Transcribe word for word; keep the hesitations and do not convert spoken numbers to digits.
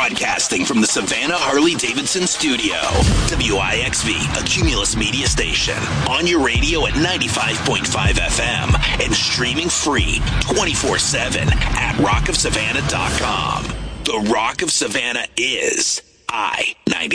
Broadcasting from the Savannah Harley-Davidson studio. W I X V, a Cumulus media station. On your radio at ninety-five point five F M and streaming free twenty-four seven at rock of savannah dot com. The Rock of Savannah is I ninety.